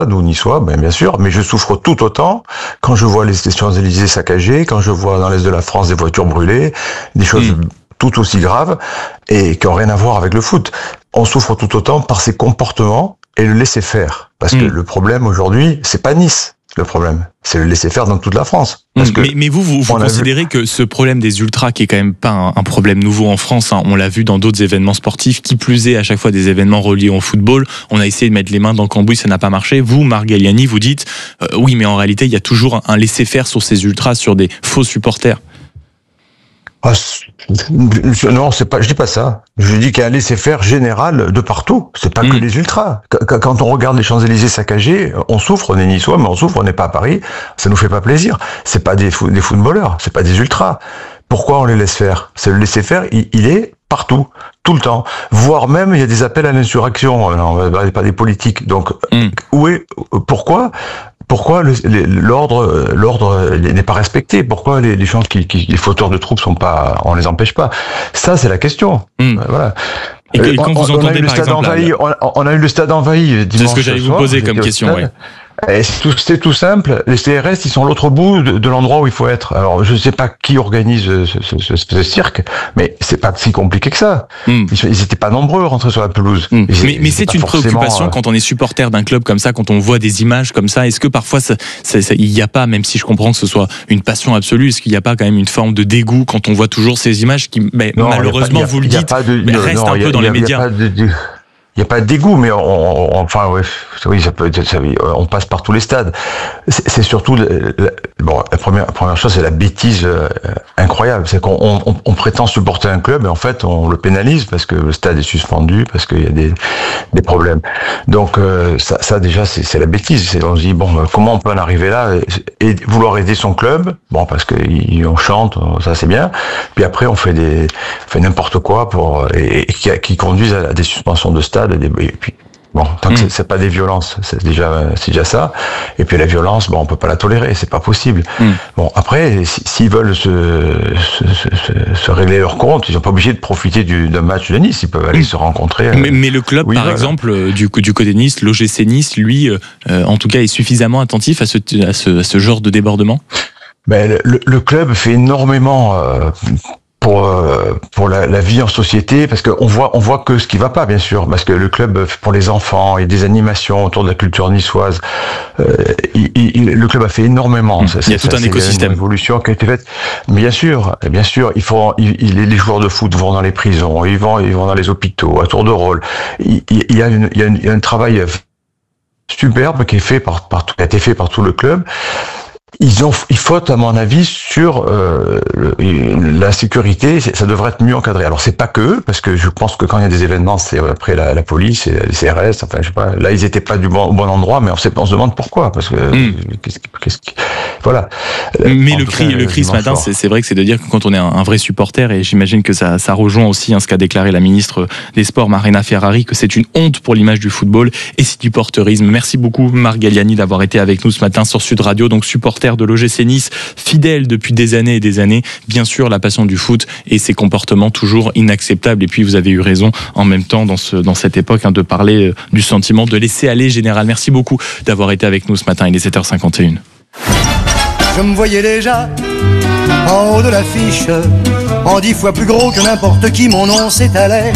ou niçois, bien sûr, mais je souffre tout autant quand je vois les Champs-Élysées saccagées, quand je vois dans l'est de la France des voitures brûlées, des choses tout aussi graves et qui n'ont rien à voir avec le foot. On souffre tout autant par ces comportements et le laisser-faire. Parce que le problème aujourd'hui, c'est pas Nice. Le problème, c'est le laisser-faire dans toute la France. Parce que mais vous considérez que ce problème des ultras, qui est quand même pas un problème nouveau en France, on l'a vu dans d'autres événements sportifs, qui plus est à chaque fois des événements reliés au football, on a essayé de mettre les mains dans le cambouis, ça n'a pas marché. Vous, Marc Galliani, vous dites oui, mais en réalité, il y a toujours un laisser-faire sur ces ultras, sur des faux supporters. Non, c'est pas. Je dis pas ça. Je dis qu'il y a un laisser-faire général de partout. C'est pas que les ultras. Quand on regarde les Champs-Élysées saccagés, on souffre. On est niçois, mais on souffre. On n'est pas à Paris. Ça nous fait pas plaisir. C'est pas des footballeurs. C'est pas des ultras. Pourquoi on les laisse faire? C'est le laisser-faire. Il est partout, tout le temps. Voire même, il y a des appels à l'insurrection. On va pas des politiques. Donc, pourquoi l'ordre n'est pas respecté? Pourquoi les gens les fauteurs de troupes on les empêche pas? Ça, c'est la question. Voilà. Et quand vous entendez par exemple, on a eu le stade envahi dimanche. C'est ce que j'allais vous poser comme question. Ouais. C'est tout simple. Les CRS, ils sont à l'autre bout de l'endroit où il faut être. Alors, je ne sais pas qui organise ce cirque, mais c'est pas si compliqué que ça. Ils n'étaient pas nombreux rentrés sur la pelouse. Mais c'est une préoccupation quand on est supporter d'un club comme ça, quand on voit des images comme ça. Est-ce que parfois, il n'y a pas, même si je comprends que ce soit une passion absolue, est-ce qu'il n'y a pas quand même une forme de dégoût quand on voit toujours ces images qui, malheureusement, vous le dites, restent un peu dans les médias? Il n'y a pas de dégoût, mais oui, ça peut être, on passe par tous les stades. C'est surtout, la première chose, c'est la bêtise incroyable. C'est qu'on prétend supporter un club et en fait, on le pénalise parce que le stade est suspendu, parce qu'il y a des problèmes. Donc, ça déjà, c'est la bêtise. On se dit, comment on peut en arriver là et vouloir aider son club? Parce qu'on chante, ça c'est bien. Puis après, on fait n'importe quoi qui conduisent à des suspensions de stade. Et puis, tant que c'est pas des violences, c'est déjà ça. Et puis la violence, on peut pas la tolérer, c'est pas possible. Après, s'ils veulent se régler leur compte, ils sont pas obligés de profiter d'un match de Nice. Ils peuvent aller se rencontrer. Mais le club, exemple, du côté de Nice, l'OGC Nice, lui, en tout cas, est suffisamment attentif à ce genre de débordement. Le club fait énormément. Pour la vie en société, parce qu'on voit que ce qui va pas, bien sûr, parce que le club, pour les enfants, il y a des animations autour de la culture niçoise, le club a fait énormément. Il y a tout un écosystème. Une évolution qui a été faite. Bien sûr, les joueurs de foot vont dans les prisons, ils vont dans les hôpitaux, à tour de rôle. Il y a un travail superbe qui a été fait par tout le club. Il faut, à mon avis, sur la sécurité, ça devrait être mieux encadré. Alors c'est pas que eux, parce que je pense que quand il y a des événements, c'est après la police et les CRS. Enfin, je sais pas. Là, ils étaient pas au bon endroit, mais on se demande pourquoi, parce que voilà. Mais le cri ce matin, c'est vrai que c'est de dire que quand on est un vrai supporter, et j'imagine que ça rejoint aussi ce qu'a déclaré la ministre des Sports, Marina Ferrari, que c'est une honte pour l'image du football et c'est du porteurisme. Merci beaucoup, Marc Galliani, d'avoir été avec nous ce matin sur Sud Radio. Donc supporter de l'OGC Nice, fidèle depuis des années et des années. Bien sûr, la passion du foot et ses comportements toujours inacceptables. Et puis, vous avez eu raison en même temps dans cette époque de parler du sentiment de laisser aller général. Merci beaucoup d'avoir été avec nous ce matin. Il est 7h51. Je me voyais déjà en haut de l'affiche, en 10 fois plus gros que n'importe qui, mon nom s'étalait.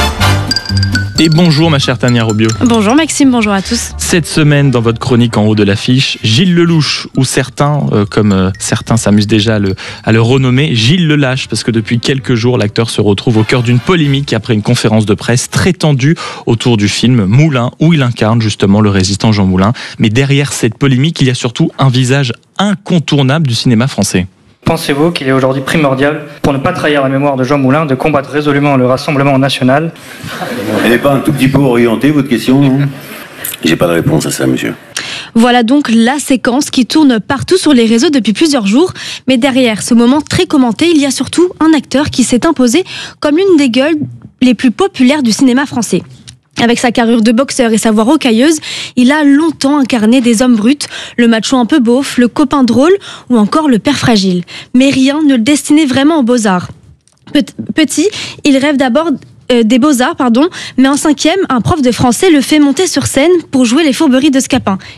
Et bonjour ma chère Tania Robiot. Bonjour Maxime, bonjour à tous. Cette semaine, dans votre chronique en haut de l'affiche, Gilles Lelouch, ou certains, comme certains s'amusent déjà à le renommer, Gilles Lelâche, parce que depuis quelques jours, l'acteur se retrouve au cœur d'une polémique après une conférence de presse très tendue autour du film Moulin, où il incarne justement le résistant Jean Moulin. Mais derrière cette polémique, il y a surtout un visage incontournable du cinéma français. Pensez-vous qu'il est aujourd'hui primordial, pour ne pas trahir la mémoire de Jean Moulin, de combattre résolument le Rassemblement national? Elle n'est pas un tout petit peu orientée, votre question, non? J'ai pas de réponse à ça, monsieur. Voilà donc la séquence qui tourne partout sur les réseaux depuis plusieurs jours. Mais derrière ce moment très commenté, il y a surtout un acteur qui s'est imposé comme l'une des gueules les plus populaires du cinéma français. Avec sa carrure de boxeur et sa voix rocailleuse, il a longtemps incarné des hommes bruts, le macho un peu beauf, le copain drôle ou encore le père fragile. Mais rien ne le destinait vraiment aux beaux-arts. Petit, il rêve d'abord des Beaux-Arts, mais en 5e, un prof de français le fait monter sur scène pour jouer les fourberies de Scapin.